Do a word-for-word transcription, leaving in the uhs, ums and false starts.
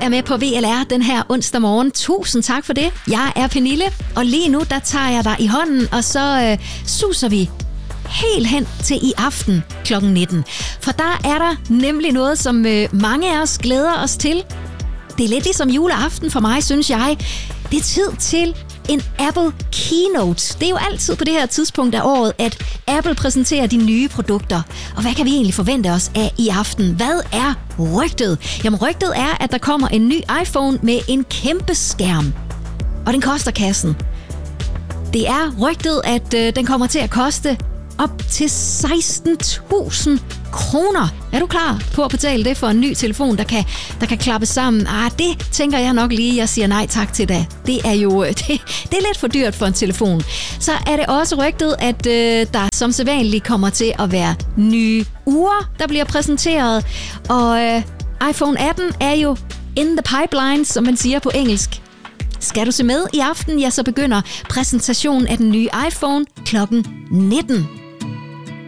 med på V L R den her onsdag morgen. Tusind tak for det. Jeg er Pernille, og lige nu der tager jeg dig i hånden, og så øh, suser vi helt hen til i aften klokken nitten. For der er der nemlig noget, som øh, mange af os glæder os til. Det er lidt ligesom juleaften for mig, synes jeg. Det er tid til en Apple Keynote. Det er jo altid på det her tidspunkt af året, at Apple præsenterer de nye produkter. Og hvad kan vi egentlig forvente os af i aften? Hvad er rygtet? Jamen rygtet er, at der kommer en ny iPhone med en kæmpe skærm. Og den koster kassen. Det er rygtet, at øh, den kommer til at koste op til seksten tusind kroner. Er du klar på at betale det for en ny telefon, der kan, der kan klappe sammen? Ah, det tænker jeg nok lige, jeg siger nej tak til da. Det er jo det, det er lidt for dyrt for en telefon. Så er det også rygtet, at øh, der som sædvanligt kommer til at være nye ure, der bliver præsenteret. Og øh, iPhone atten er jo in the pipeline, som man siger på engelsk. Skal du se med i aften, ja, så begynder præsentationen af den nye iPhone klokken nitten.